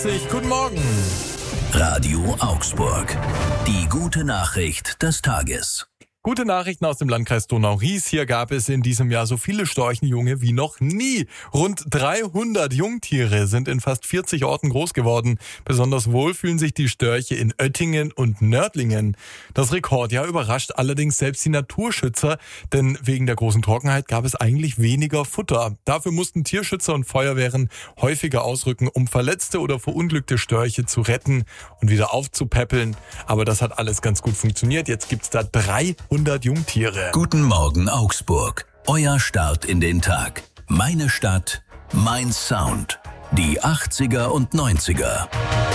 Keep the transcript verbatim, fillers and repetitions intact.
Guten Morgen. Radio Augsburg. Die gute Nachricht des Tages. Gute Nachrichten aus dem Landkreis Donau-Ries. Hier gab es in diesem Jahr so viele Storchenjunge wie noch nie. Rund dreihundert Jungtiere sind in fast vierzig Orten groß geworden. Besonders wohl fühlen sich die Störche in Oettingen und Nördlingen. Das Rekordjahr überrascht allerdings selbst die Naturschützer, denn wegen der großen Trockenheit gab es eigentlich weniger Futter. Dafür mussten Tierschützer und Feuerwehren häufiger ausrücken, um verletzte oder verunglückte Störche zu retten und wieder aufzupäppeln. Aber das hat alles ganz gut funktioniert. Jetzt gibt's da dreihundert Jungtiere. Guten Morgen Augsburg. Euer Start in den Tag. Meine Stadt, mein Sound. Die achtziger und neunziger.